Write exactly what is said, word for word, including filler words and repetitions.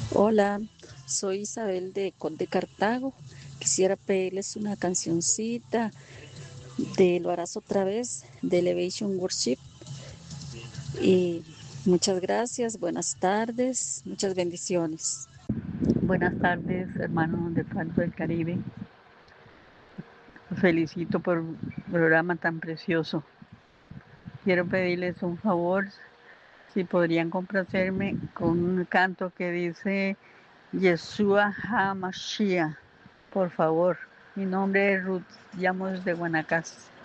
Hola, soy Isabel de Conde Cartago. Quisiera pedirles una cancioncita de Lo harás otra vez, de Elevation Worship. Y muchas gracias, buenas tardes, muchas bendiciones. Buenas tardes, hermanos de Pacto del Caribe. Los felicito por un programa tan precioso. Quiero pedirles un favor, si podrían complacerme con un canto que dice Yeshua HaMashiach, por favor. Mi nombre es Ruth, llamo desde Guanacaste.